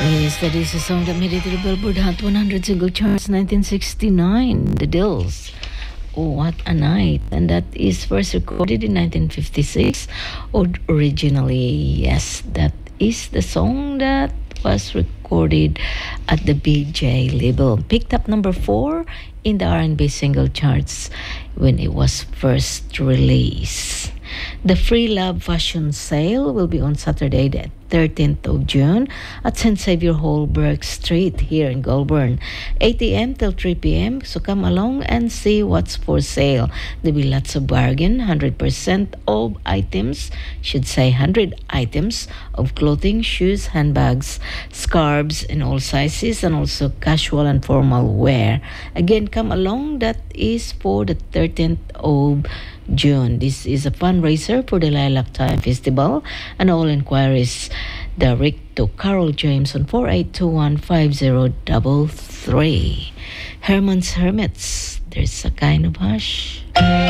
Yes, that is a song that made it to the Billboard Hot 100 single charts 1969, The Dills. Oh, what a night. And that is first recorded in 1956. Originally, yes, that is the song that was recorded at the BJ label. Picked up number 4 in the R&B single charts when it was first released. The Free Love Fashion Sale will be on Saturday, the 13th of June at St. Xavier Hall, Burke Street here in Goulburn, 8 a.m. till 3 p.m. So come along and see what's for sale. There'll be lots of bargain, 100% of items, should say 100 items of clothing, shoes, handbags, scarves in all sizes, and also casual and formal wear. Again, come along. That is for the 13th of June. This is a fundraiser for the Lilac Time Festival, and all inquiries direct to Carol James on 48215033. Herman's Hermits, There's a Kind of Hush.